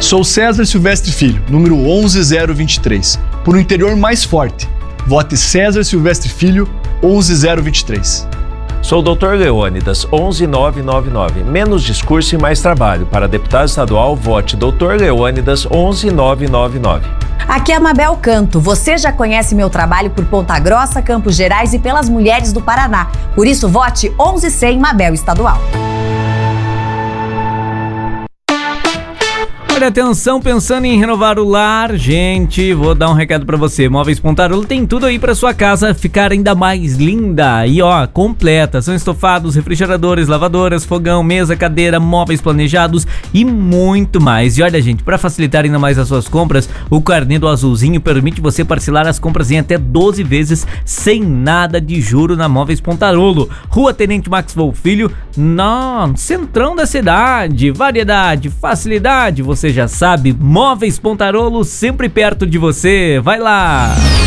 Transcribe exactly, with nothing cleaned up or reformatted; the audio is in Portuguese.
Sou César Silvestre Filho, número onze zero vinte e três. Por um interior mais forte, vote César Silvestre Filho, onze zero vinte e três. Sou o doutor Leônidas, onze nove nove nove. Menos discurso e mais trabalho. Para deputado estadual, vote doutor Leônidas, onze nove nove nove. Aqui é a Mabel Canto. Você já conhece meu trabalho por Ponta Grossa, Campos Gerais e pelas mulheres do Paraná. Por isso, vote onze cem Mabel Estadual. Olha, atenção, pensando em renovar o lar, gente, vou dar um recado pra você. Móveis Pontarolo tem tudo aí pra sua casa ficar ainda mais linda e ó, completa. São estofados, refrigeradores, lavadoras, fogão, mesa, cadeira, móveis planejados e muito mais. E olha, gente, pra facilitar ainda mais as suas compras, o carnê do azulzinho permite você parcelar as compras em até doze vezes sem nada de juro na Móveis Pontarolo. Rua Tenente Maxwell Filho, no centrão da cidade. Variedade, facilidade, você já sabe, Móveis Pontarolo sempre perto de você. Vai lá!